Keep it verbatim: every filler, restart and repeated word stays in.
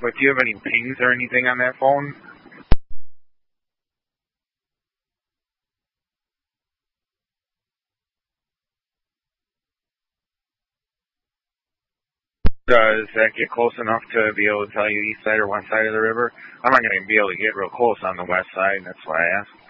But do you have any pings or anything on that phone? Does that get close enough to be able to tell you east side or west side of the river? I'm not going to be able to get real close on the west side, that's why I asked.